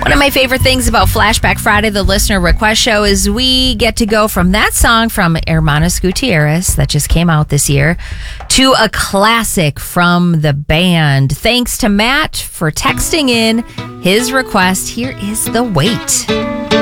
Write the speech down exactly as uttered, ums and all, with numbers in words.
One of my favorite things about Flashback Friday, the listener request show, is we get to go from that song from Hermanos Gutierrez that just came out this year to a classic from the band. Thanks to Matt for texting in his request. Here is The Wait.